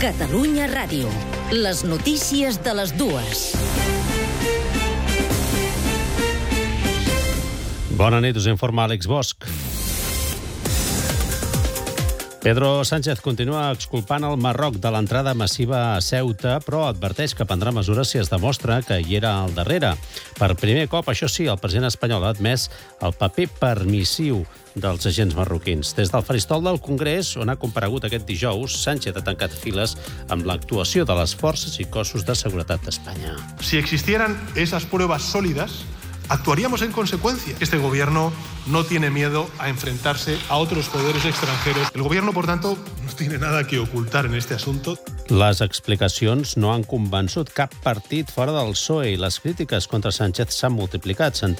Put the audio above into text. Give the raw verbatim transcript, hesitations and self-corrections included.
Catalunya Ràdio. Les notícies de les dues. Bona nit, us informa Àlex Bosch. Pedro Sánchez continua exculpant el Marroc de l'entrada massiva a Ceuta, però adverteix que prendrà mesures si es demostra que hi era al darrere. Per primer cop, això sí, el president espanyol ha admès el paper permissiu dels agents marroquins. Des del faristol del Congrés, on ha comparegut aquest dijous, Sánchez ha tancat files amb l'actuació de les forces i cossos de seguretat d'Espanya. Si existieran esas pruebas sólidas, actuaríamos en consecuencia. Este gobierno no tiene miedo a enfrentarse a otros poderes extranjeros. El gobierno, por tanto, no tiene nada que ocultar en este asunto. Les explicacions no han convençut cap partit fora del P S O E i les crítiques contra Sánchez s'han multiplicat.